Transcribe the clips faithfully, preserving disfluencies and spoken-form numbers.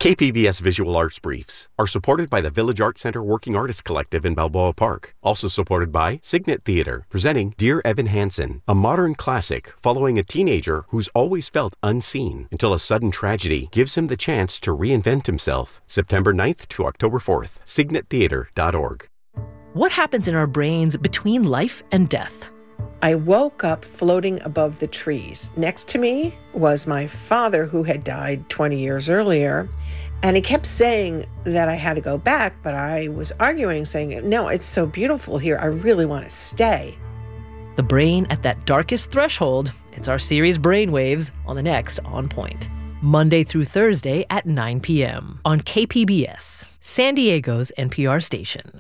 K P B S Visual Arts Briefs are supported by the Village Arts Center Working Artists Collective in Balboa Park. Also supported by Signet Theater, presenting Dear Evan Hansen, a modern classic following a teenager who's always felt unseen until a sudden tragedy gives him the chance to reinvent himself. September ninth to October fourth, signet theater dot org. What happens in our brains between life and death? I woke up floating above the trees. Next to me was my father, who had died twenty years earlier. And he kept saying that I had to go back, but I was arguing, saying, no, it's so beautiful here. I really want to stay. The brain at that darkest threshold. It's our series Brainwaves on the next On Point. Monday through Thursday at nine p.m. on K P B S, San Diego's N P R station.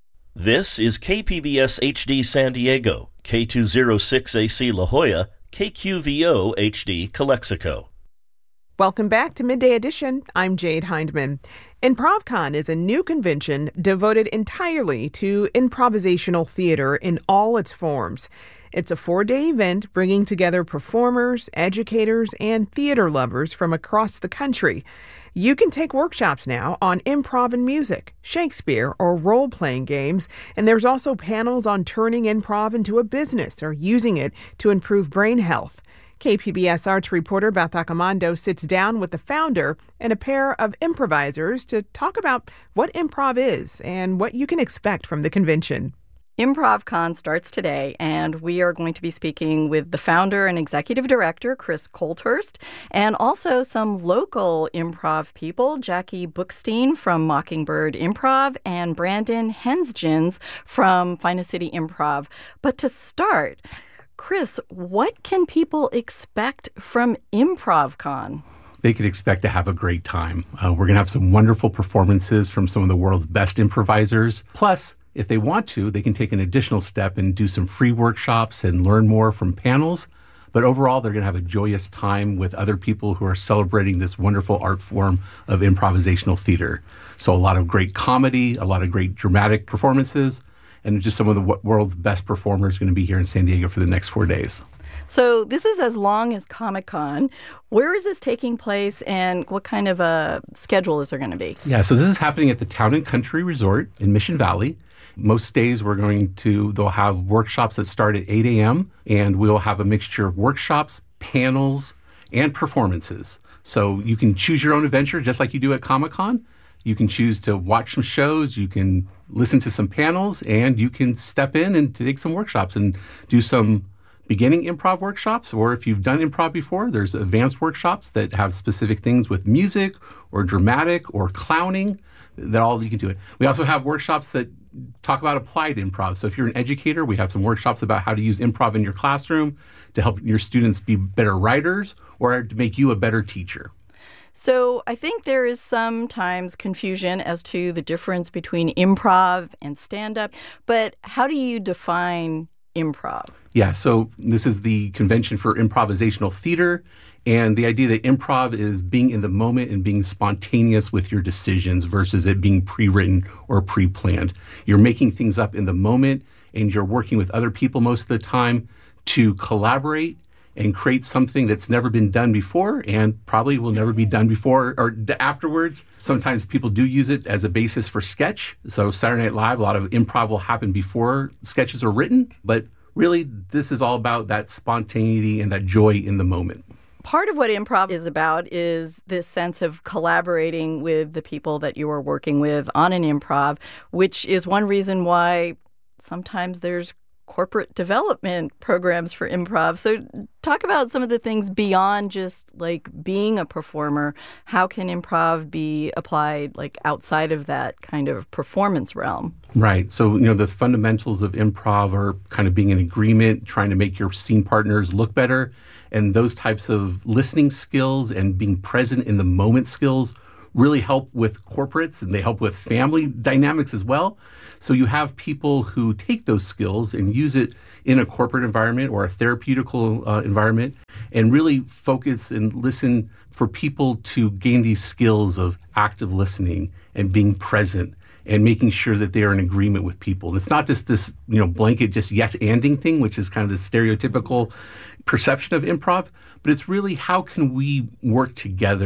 This is K P B S H D San Diego, K two oh six A C La Jolla, K Q V O H D Calexico. Welcome back to Midday Edition. I'm Jade Hindman. ImprovCon is a new convention devoted entirely to improvisational theater in all its forms. It's a four-day event bringing together performers, educators, and theater lovers from across the country. You can take workshops now on improv and music, Shakespeare, or role-playing games, and there's also panels on turning improv into a business or using it to improve brain health. K P B S arts reporter Beth Accomando sits down with the founder and a pair of improvisers to talk about what improv is and what you can expect from the convention. ImprovCon starts today, and we are going to be speaking with the founder and executive director, Chris Colthurst, and also some local improv people, Jackie Bookstein from Mockingbird Improv and Brandon Hensgens from Finest City Improv. But to start, Chris, what can people expect from ImprovCon? They could expect to have a great time. Uh, we're going to have some wonderful performances from some of the world's best improvisers. Plus, if they want to, they can take an additional step and do some free workshops and learn more from panels. But overall, they're going to have a joyous time with other people who are celebrating this wonderful art form of improvisational theater. So a lot of great comedy, a lot of great dramatic performances, and just some of the world's best performers going to be here in San Diego for the next four days. So this is as long as Comic-Con. Where is this taking place, and what kind of a schedule is there going to be? Yeah, so this is happening at the Town and Country Resort in Mission Valley. Most days we're going to, they'll have workshops that start at eight a.m., and we'll have a mixture of workshops, panels, and performances. So you can choose your own adventure just like you do at Comic-Con. You can choose to watch some shows, you can listen to some panels, and you can step in and take some workshops and do some beginning improv workshops. Or if you've done improv before, there's advanced workshops that have specific things with music or dramatic or clowning. That all you can do it. We also have workshops that talk about applied improv. So if you're an educator, we have some workshops about how to use improv in your classroom to help your students be better writers or to make you a better teacher. So I think there is sometimes confusion as to the difference between improv and stand-up. But how do you define improv? Yeah, so this is the convention for improvisational theater. And the idea that improv is being in the moment and being spontaneous with your decisions versus it being pre-written or pre-planned. You're making things up in the moment, and you're working with other people most of the time to collaborate and create something that's never been done before and probably will never be done before or afterwards. Sometimes people do use it as a basis for sketch. So Saturday Night Live, a lot of improv will happen before sketches are written. But really, this is all about that spontaneity and that joy in the moment. Part of what improv is about is this sense of collaborating with the people that you are working with on an improv, which is one reason why sometimes there's corporate development programs for improv. So talk about some of the things beyond just like being a performer. How can improv be applied like outside of that kind of performance realm? Right. So, you know, the fundamentals of improv are kind of being in agreement, trying to make your scene partners look better. And those types of listening skills and being present in the moment skills really help with corporates, and they help with family dynamics as well. So you have people who take those skills and use it in a corporate environment or a therapeutical uh, environment and really focus and listen for people to gain these skills of active listening and being present and making sure that they are in agreement with people. And it's not just this, you know, blanket, just yes-anding thing, which is kind of the stereotypical perception of improv, but it's really how can we work together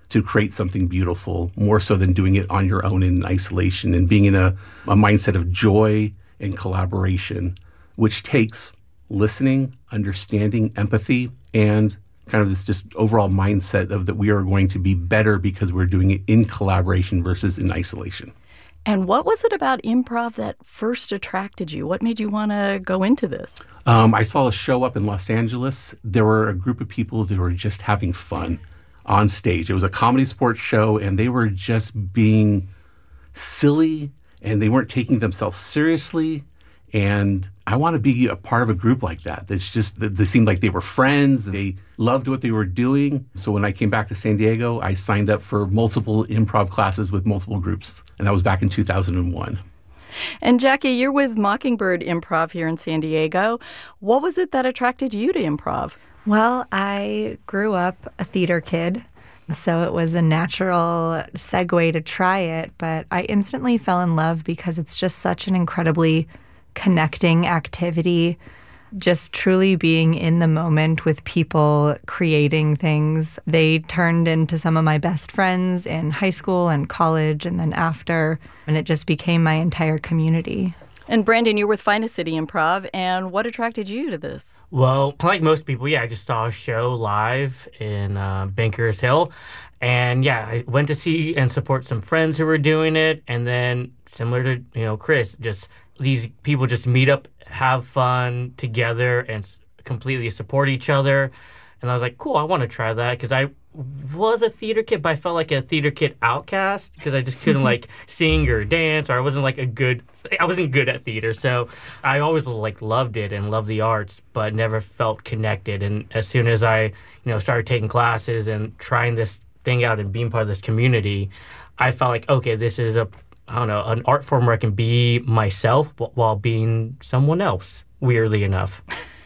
to create something beautiful, more so than doing it on your own in isolation, and being in a, a mindset of joy and collaboration, which takes listening, understanding, empathy, and kind of this just overall mindset of that we are going to be better because we're doing it in collaboration versus in isolation. And what was it about improv that first attracted you? What made you want to go into this? Um, I saw a show up in Los Angeles. There were a group of people that were just having fun on stage. It was a comedy sports show, and they were just being silly, and they weren't taking themselves seriously. And I want to be a part of a group like that. That's just, they seemed like they were friends. They loved what they were doing. So when I came back to San Diego, I signed up for multiple improv classes with multiple groups. And that was back in two thousand one. And Jackie, you're with Mockingbird Improv here in San Diego. What was it that attracted you to improv? Well, I grew up a theater kid, so it was a natural segue to try it. But I instantly fell in love because it's just such an incredibly connecting activity, just truly being in the moment with people creating things. They turned into some of my best friends in high school and college and then after, and it just became my entire community. And Brandon, you're with Finest City Improv, and what attracted you to this? Well, like most people, yeah, I just saw a show live in uh, Bankers Hill. And yeah, I went to see and support some friends who were doing it. And then similar to, you know, Chris, just these people just meet up, have fun together, and completely support each other. And I was like, cool, I want to try that, because I was a theater kid, but I felt like a theater kid outcast because I just couldn't like sing or dance, or I wasn't like a good, I wasn't good at theater. So I always like loved it and loved the arts, but never felt connected. And as soon as I, you know, started taking classes and trying this thing out and being part of this community, I felt like, okay, this is a, I don't know, an art form where I can be myself while being someone else, weirdly enough.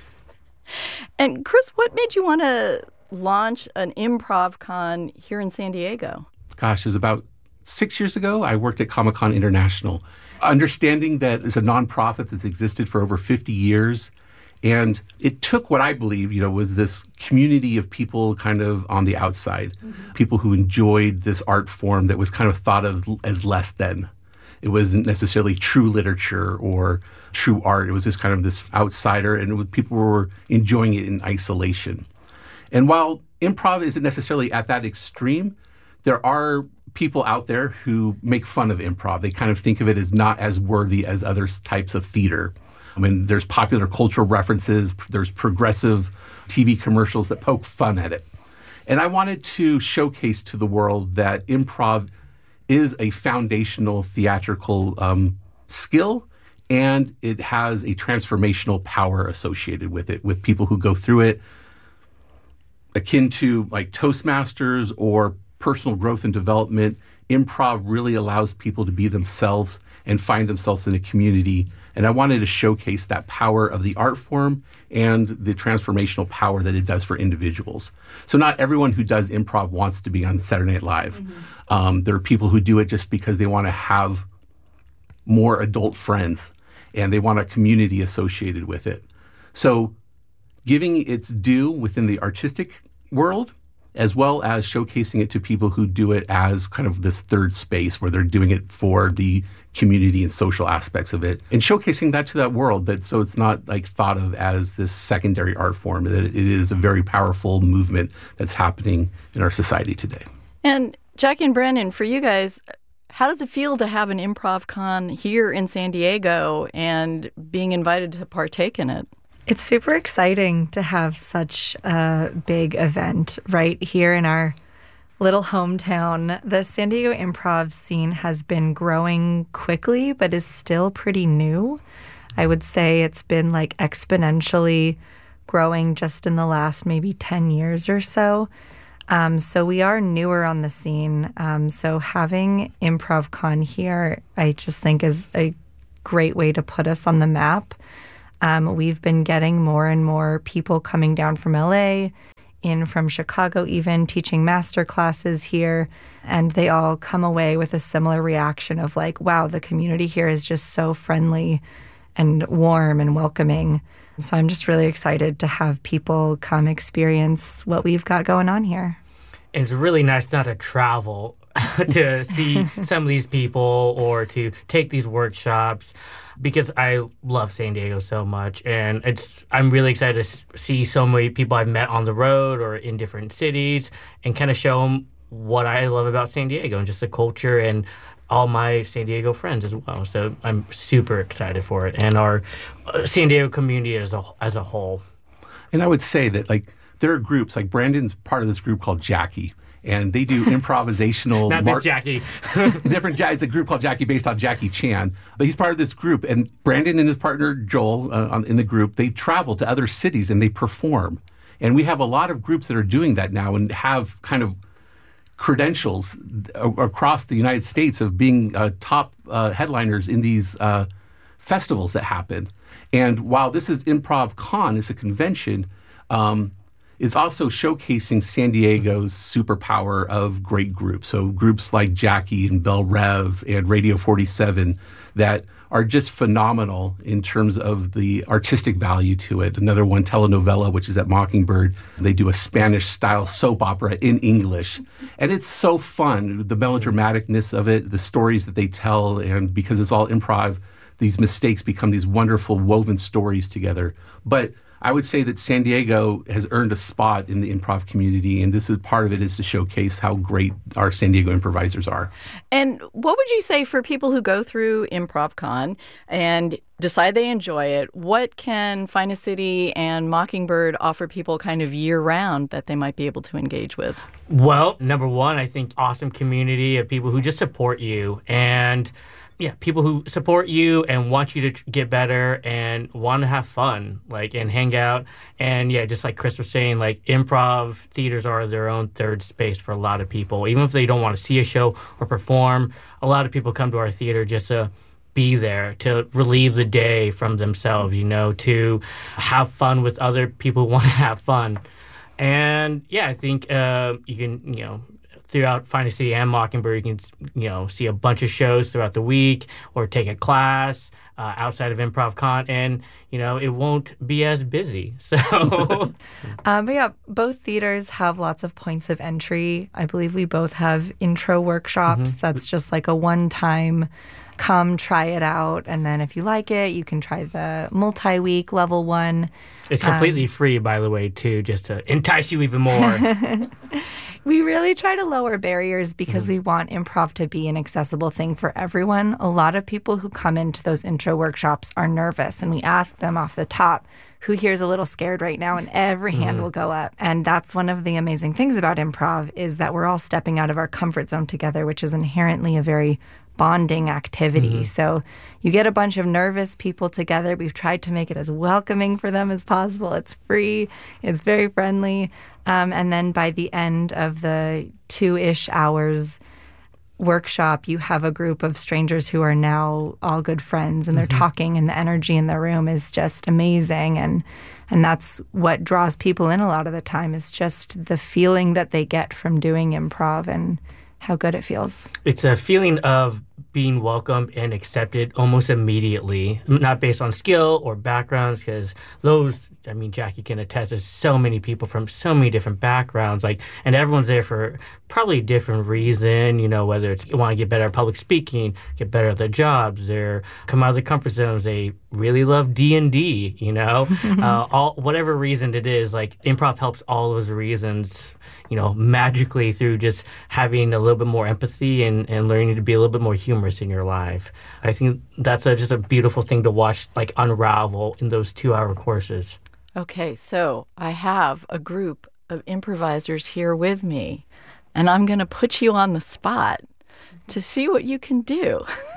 And Chris, what made you want to launch an improv con here in San Diego? Gosh, it was about six years ago. I worked at Comic-Con International, understanding that it's a nonprofit that's existed for over fifty years. And it took what I believe, you know, was this community of people kind of on the outside, mm-hmm. people who enjoyed this art form that was kind of thought of as less than. It wasn't necessarily true literature or true art. It was just kind of this outsider, and it was, people were enjoying it in isolation. And while improv isn't necessarily at that extreme, there are people out there who make fun of improv. They kind of think of it as not as worthy as other types of theater. I mean, there's popular cultural references, there's progressive T V commercials that poke fun at it. And I wanted to showcase to the world that improv is a foundational theatrical um, skill, and it has a transformational power associated with it, with people who go through it, akin to like Toastmasters or personal growth and development. Improv really allows people to be themselves and find themselves in a community. And I wanted to showcase that power of the art form and the transformational power that it does for individuals. So not everyone who does improv wants to be on Saturday Night Live. Mm-hmm. Um, there are people who do it just because they want to have more adult friends and they want a community associated with it. So giving its due within the artistic world, as well as showcasing it to people who do it as kind of this third space where they're doing it for the community and social aspects of it, and showcasing that to that world, that so it's not like thought of as this secondary art form, that it is a very powerful movement that's happening in our society today. And Jackie and Brandon, for you guys, how does it feel to have an improv con here in San Diego and being invited to partake in it? It's super exciting to have such a big event right here in our little hometown. The San Diego improv scene has been growing quickly, but is still pretty new. I would say it's been like exponentially growing just in the last maybe ten years or so. Um, so we are newer on the scene. Um, so having ImprovCon here, I just think is a great way to put us on the map. Um, we've been getting more and more people coming down from L A, in from Chicago even, teaching master classes here, and they all come away with a similar reaction of like, wow, the community here is just so friendly and warm and welcoming. So I'm just really excited to have people come experience what we've got going on here. it's really nice not to travel to see some of these people or to take these workshops, because I love San Diego so much, and it's I'm really excited to s- see so many people I've met on the road or in different cities, and kind of show them what I love about San Diego and just the culture and all my San Diego friends as well. So I'm super excited for it, and our uh, San Diego community as a as a whole. And I would say that like there are groups like Brandon's part of this group called Jackie. And they do improvisational... Not mar- this Jackie. different. It's a group called Jackie based on Jackie Chan. But he's part of this group. And Brandon and his partner, Joel, uh, on, in the group, they travel to other cities and they perform. And we have a lot of groups that are doing that now and have kind of credentials a- across the United States of being uh, top uh, headliners in these uh, festivals that happen. And while this is Improv Con, it's a convention... Um, is also showcasing San Diego's superpower of great groups. So groups like Jackie and Bell Rev and Radio forty-seven that are just phenomenal in terms of the artistic value to it. Another one, Telenovela, which is at Mockingbird. They do a Spanish-style soap opera in English. And it's so fun, the melodramaticness of it, the stories that they tell, and because it's all improv, these mistakes become these wonderful woven stories together. But I would say that San Diego has earned a spot in the improv community, and this is part of it is to showcase how great our San Diego improvisers are. And what would you say for people who go through Improv Con and decide they enjoy it? What can Finest City and Mockingbird offer people kind of year-round that they might be able to engage with? Well, number one, I think awesome community of people who just support you, and yeah, people who support you and want you to tr- get better and want to have fun, like, and hang out. And yeah, just like Chris was saying, like, improv theaters are their own third space for a lot of people. Even if they don't want to see a show or perform, a lot of people come to our theater just to be there, to relieve the day from themselves, you know, to have fun with other people who want to have fun. And yeah, I think uh, you can, you know, throughout Finest City and Mockingbird, you can, you know, see a bunch of shows throughout the week or take a class uh, outside of Improv Con, and, you know, it won't be as busy. So, um, but yeah, both theaters have lots of points of entry. I believe we both have intro workshops. Mm-hmm. That's just like a one-time come try it out, and then if you like it, you can try the multi-week level one. It's completely um, free, by the way, too, just to entice you even more. We really try to lower barriers because mm-hmm. we want improv to be an accessible thing for everyone. A lot of people who come into those intro workshops are nervous, and we ask them off the top, who here's a little scared right now, and every hand mm-hmm. will go up. And that's one of the amazing things about improv is that we're all stepping out of our comfort zone together, which is inherently a very bonding activity. Mm-hmm. So you get a bunch of nervous people together. We've tried to make it as welcoming for them as possible. It's free. It's very friendly. Um, and then by the end of the two-ish hours workshop, you have a group of strangers who are now all good friends, and they're mm-hmm. talking, and the energy in the room is just amazing. And and that's what draws people in a lot of the time, is just the feeling that they get from doing improv and how good it feels. It's a feeling of being welcomed and accepted almost immediately, not based on skill or backgrounds, because those, I mean, Jackie can attest, there's so many people from so many different backgrounds, like, and everyone's there for probably a different reason, you know, whether it's you want to get better at public speaking, get better at their jobs, they're come out of their comfort zones, they really love D and D, you know, uh, all whatever reason it is, like, improv helps all those reasons, you know, magically through just having a little bit more empathy and, and learning to be a little bit more humorous in your life. I think that's a, just a beautiful thing to watch, like, unravel in those two-hour courses. Okay, so I have a group of improvisers here with me, and I'm going to put you on the spot to see what you can do.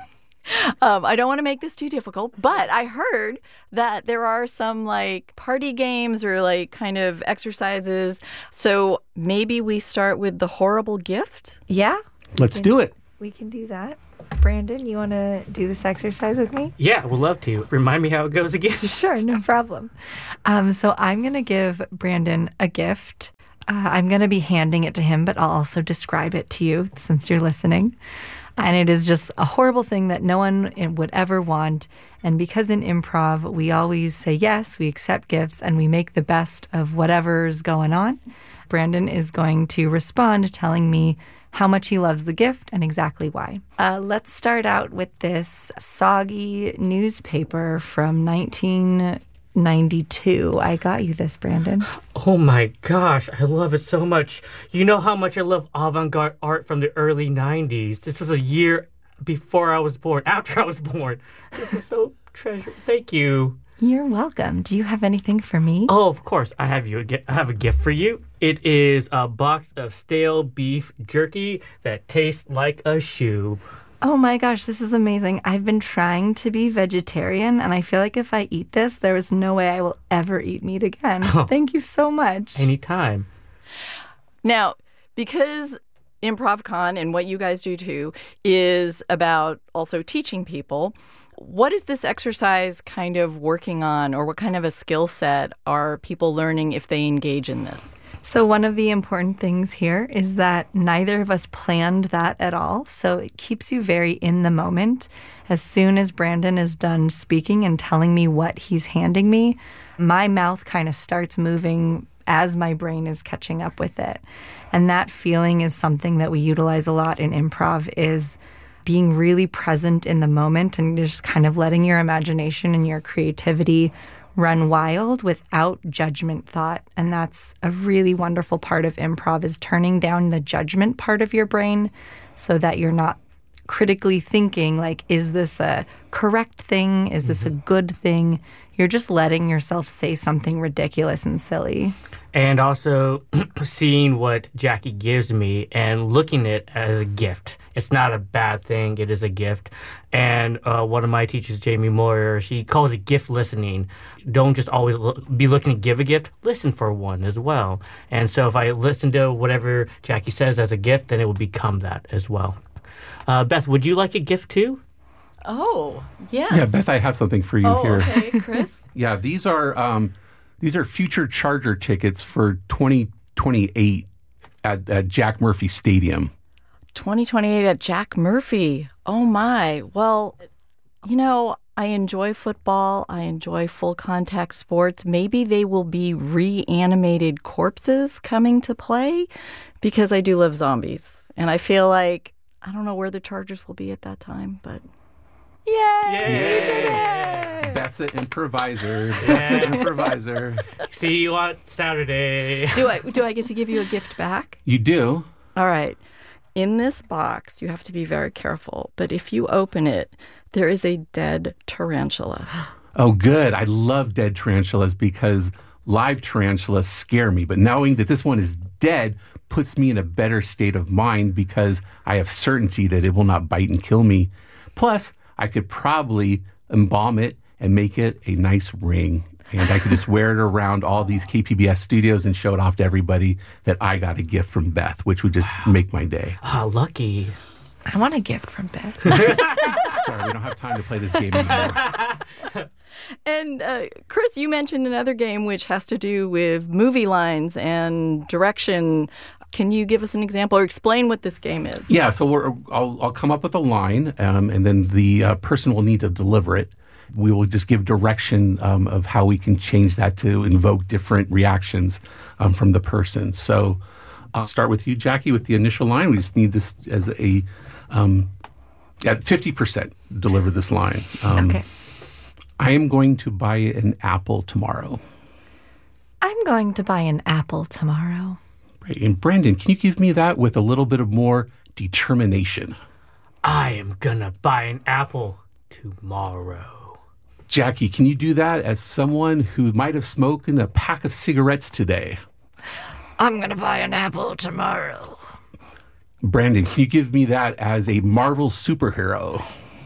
Um, I don't want to make this too difficult, but I heard that there are some, like, party games or, like, kind of exercises. So maybe we start with the horrible gift? Yeah. Let's can, do it. We can do that. Brandon, you want to do this exercise with me? Yeah, we'd love to. Remind me how it goes again. Sure, no problem. Um, so I'm going to give Brandon a gift. Uh, I'm going to be handing it to him, but I'll also describe it to you since you're listening. And it is just a horrible thing that no one would ever want. And because in improv, we always say yes, we accept gifts, and we make the best of whatever's going on. Brandon is going to respond telling me how much he loves the gift and exactly why. Uh, let's start out with this soggy newspaper from nineteen ninety-two. I got you this, Brandon. Oh my gosh, I love it so much. You know how much I love avant-garde art from the early nineties. This was a year before I was born, after I was born. This is so treasured. Thank you. You're welcome. Do you have anything for me? Oh, of course. I have you. I have a gift for you. It is a box of stale beef jerky that tastes like a shoe. Oh my gosh, this is amazing. I've been trying to be vegetarian, and I feel like if I eat this, there is no way I will ever eat meat again. Oh, thank you so much. Anytime. Now, because ImprovCon and what you guys do too is about also teaching people, what is this exercise kind of working on, or what kind of a skill set are people learning if they engage in this? So one of the important things here is that neither of us planned that at all. So it keeps you very in the moment. As soon as Brandon is done speaking and telling me what he's handing me, my mouth kind of starts moving as my brain is catching up with it. And that feeling is something that we utilize a lot in improv, is being really present in the moment and just kind of letting your imagination and your creativity run wild without judgment thought. And that's a really wonderful part of improv, is turning down the judgment part of your brain so that you're not critically thinking, like, is this a correct thing? Is this mm-hmm. a good thing? You're just letting yourself say something ridiculous and silly. And also seeing what Jackie gives me and looking at it as a gift. It's not a bad thing. It is a gift. And uh, one of my teachers, Jamie Moyer, she calls it gift listening. Don't just always lo- be looking to give a gift. Listen for one as well. And so if I listen to whatever Jackie says as a gift, then it will become that as well. Uh, Beth, would you like a gift too? Oh, yes. Yeah, Beth, I have something for you oh, here. Okay, Chris? Yeah, these are um, these are future Charger tickets for twenty twenty-eight at, at Jack Murphy Stadium. twenty twenty-eight at Jack Murphy. Oh, my. Well, you know, I enjoy football. I enjoy full contact sports. Maybe they will be reanimated corpses coming to play, because I do love zombies. And I feel like, I don't know where the Chargers will be at that time, but... Yay! Yay! We did it! That's an improviser. That's an improviser. See you on Saturday. Do I do I get to give you a gift back? You do. All right. In this box, you have to be very careful. But if you open it, there is a dead tarantula. Oh, good. I love dead tarantulas because live tarantulas scare me. But knowing that this one is dead puts me in a better state of mind, because I have certainty that it will not bite and kill me. Plus, I could probably embalm it and make it a nice ring. And I could just wear it around all these K P B S studios and show it off to everybody that I got a gift from Beth, which would just wow. make my day. Ah, oh, lucky. I want a gift from Beth. Sorry, we don't have time to play this game anymore. And uh, Chris, you mentioned another game which has to do with movie lines and direction. Can you give us an example or explain what this game is? Yeah, so we're, I'll, I'll come up with a line, um, and then the uh, person will need to deliver it. We will just give direction um, of how we can change that to invoke different reactions um, from the person. So I'll start with you, Jackie, with the initial line. We just need this as a, um, at fifty percent, deliver this line. Um, okay. I am going to buy an apple tomorrow. I'm going to buy an apple tomorrow. Right. And Brandon, can you give me that with a little bit of more determination? I am gonna buy an apple tomorrow. Jackie, can you do that as someone who might have smoked a pack of cigarettes today? I'm gonna buy an apple tomorrow. Brandon, can you give me that as a Marvel superhero?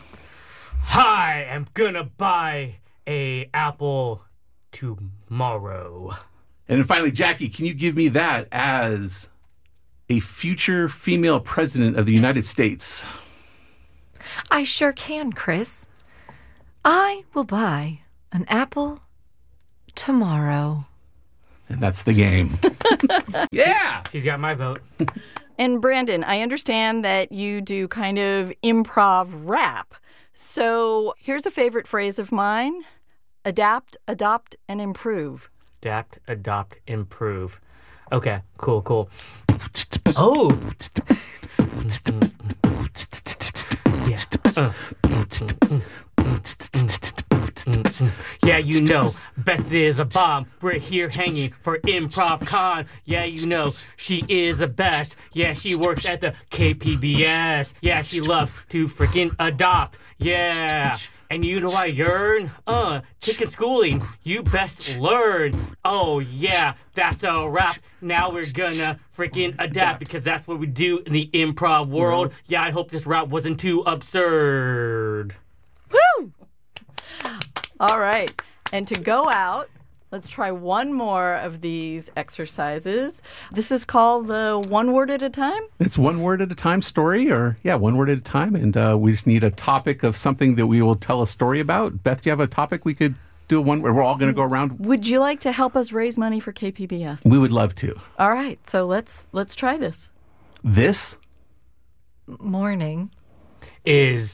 I am gonna buy a apple tomorrow. And then finally, Jackie, can you give me that as a future female president of the United States? I sure can, Chris. I will buy an apple tomorrow. And that's the game. Yeah! She's got my vote. And Brandon, I understand that you do kind of improv rap. So here's a favorite phrase of mine. Adapt, adopt, and improve. Adapt, adopt, improve. Okay, cool, cool. Oh! Yeah. Uh. Yeah, you know, Beth is a bomb. We're here hanging for Improv Con. Yeah, you know, she is the best. Yeah, she works at the K P B S. Yeah, she loves to freaking adopt. Yeah. And you know I yearn? Uh, ticket schooling, you best learn. Oh, yeah, that's a wrap. Now we're gonna freaking adapt because that's what we do in the improv world. Yeah, I hope this rap wasn't too absurd. Woo! All right. And to go out, let's try one more of these exercises. This is called the one word at a time? It's one word at a time story, or yeah, one word at a time. And uh, we just need a topic of something that we will tell a story about. Beth, do you have a topic we could do a one where we're all going to go around? Would you like to help us raise money for K P B S? We would love to. All right. So let's let's try this. This morning is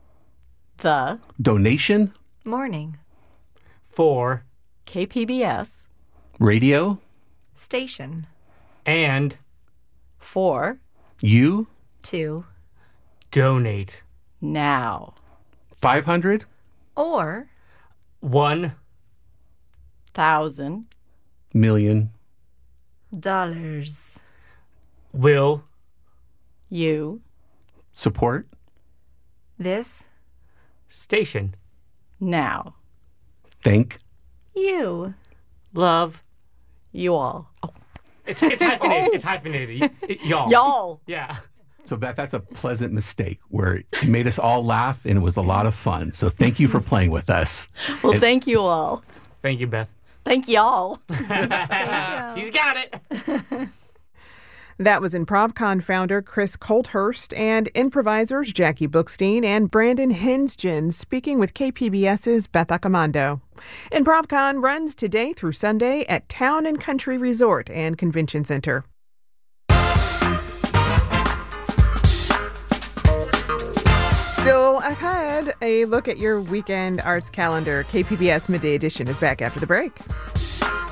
the donation morning for K P B S radio station and for you to donate now five hundred or one thousand million dollars. Will you support this station now? Thank you. Love you all. Oh. It's, it's hyphenated. It's hyphenated. Y- y- y'all. Y'all. Yeah. So, Beth, that's a pleasant mistake where it made us all laugh and it was a lot of fun. So thank you for playing with us. Well, and- thank you all. Thank you, Beth. Thank y'all. She's got it. That was ImprovCon founder Chris Colthurst and improvisers Jackie Bookstein and Brandon Hinsgen speaking with KPBS's Beth Accomando. ImprovCon runs today through Sunday at Town and Country Resort and Convention Center. Still ahead, a look at your weekend arts calendar. K P B S Midday Edition is back after the break.